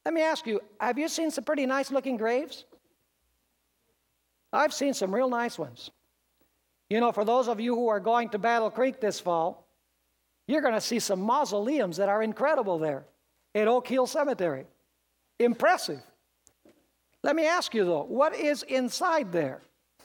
Let me ask you, have you seen some pretty nice looking graves? I've seen some real nice ones. You know, for those of you who are going to Battle Creek this fall, you're going to see some mausoleums that are incredible there at Oak Hill Cemetery. Impressive. Let me ask you, though, what is inside there?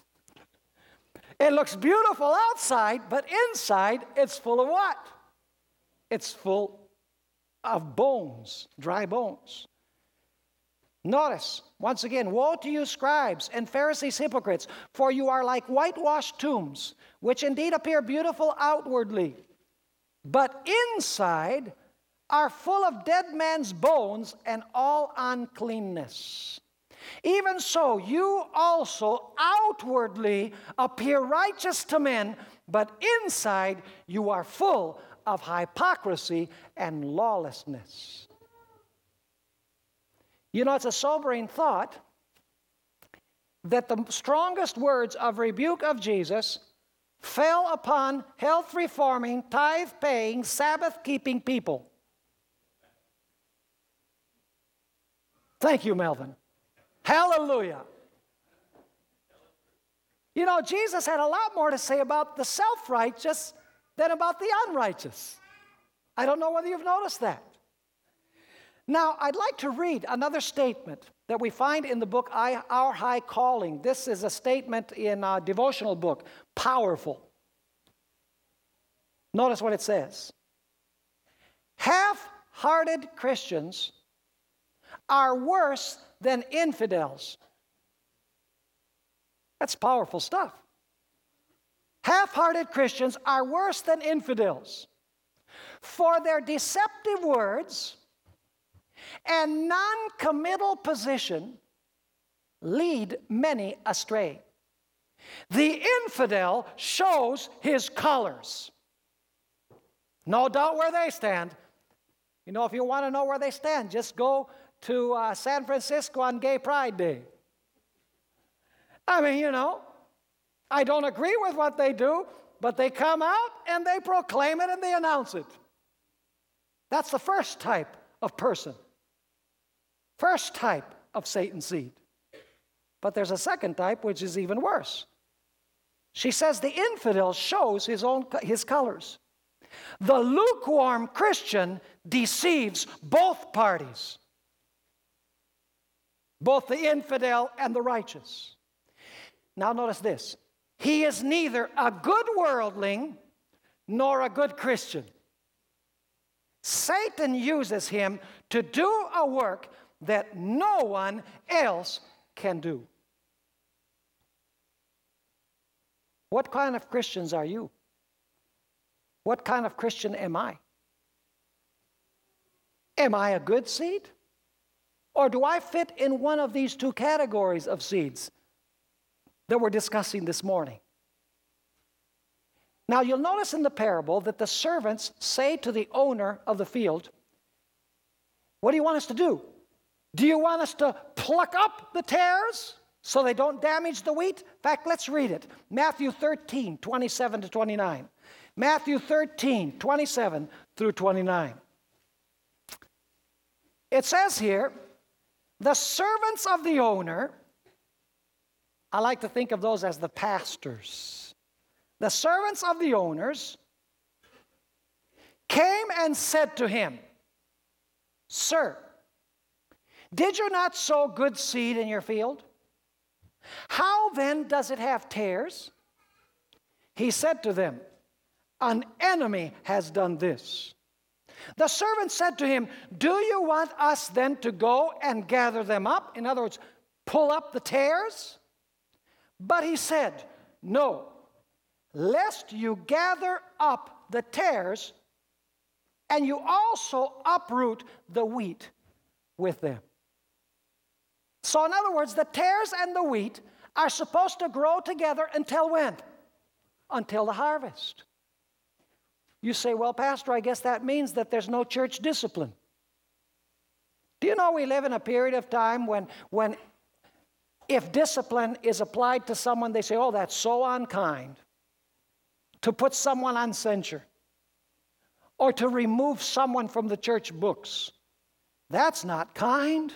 It looks beautiful outside, but inside it's full of what? It's full of bones, dry bones. Notice, once again, woe to you, scribes and Pharisees, hypocrites, for you are like whitewashed tombs, which indeed appear beautiful outwardly, but inside are full of dead man's bones and all uncleanness. Even so, you also outwardly appear righteous to men, but inside you are full of hypocrisy and lawlessness. You know, it's a sobering thought that the strongest words of rebuke of Jesus fell upon health-reforming, tithe-paying, Sabbath-keeping people. Thank you, Melvin. Hallelujah. You know, Jesus had a lot more to say about the self-righteous than about the unrighteous. I don't know whether you've noticed that. Now, I'd like to read another statement that we find in the book, Our High Calling. This is a statement in a devotional book, powerful. Notice what it says. Half-hearted Christians are worse than infidels. That's powerful stuff. Half-hearted Christians are worse than infidels, for their deceptive words and non-committal position lead many astray. The infidel shows his colors. No doubt where they stand. You know, if you want to know where they stand, just go to San Francisco on Gay Pride Day. I mean, you know, I don't agree with what they do, but they come out and they proclaim it and they announce it. That's the first type of person. First type of Satan's seed. But there's a second type which is even worse. She says the infidel shows his colors. The lukewarm Christian deceives both parties, both the infidel and the righteous. Now notice this. He is neither a good worldling nor a good Christian. Satan uses him to do a work that no one else can do. What kind of Christians are you? What kind of Christian am I? Am I a good seed? Or do I fit in one of these two categories of seeds that we're discussing this morning? Now, you'll notice in the parable that the servants say to the owner of the field, what do you want us to do? Do you want us to pluck up the tares so they don't damage the wheat? In fact, let's read it. Matthew 13, 27 to 29. Matthew 13, 27 through 29. It says here, the servants of the owner, I like to think of those as the pastors. The servants of the owners came and said to him, Sir, did you not sow good seed in your field? How then does it have tares? He said to them, An enemy has done this. The servant said to him, Do you want us then to go and gather them up? In other words, pull up the tares? But he said, No, lest you gather up the tares, and you also uproot the wheat with them. So in other words, the tares and the wheat are supposed to grow together until when? Until the harvest. You say, well, Pastor, I guess that means that there's no church discipline. Do you know we live in a period of time when if discipline is applied to someone, they say, oh, that's so unkind. To put someone on censure or to remove someone from the church books. That's not kind.